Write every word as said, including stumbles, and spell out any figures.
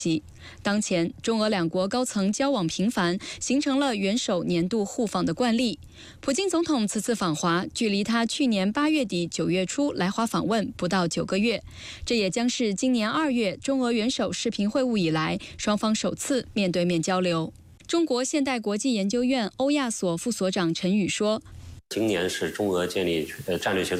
当前，中俄两国高层交往频繁，形成了元首年度互访的惯例。普京总统此次访华，距离他去年八月底九月初来华访问不到九个月，这也将是今年二月中俄元首视频会晤以来，双方首次面对面交流。中国现代国际研究院欧亚所副所长陈宇说：“ 今年是中俄建立呃战略协作